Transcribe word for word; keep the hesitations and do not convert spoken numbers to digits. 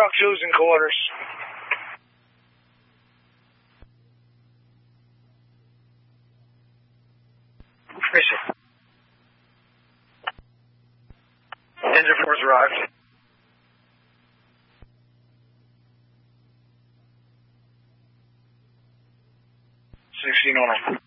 truck's losing quarters. Mission. Engine force arrived. sixteen on them.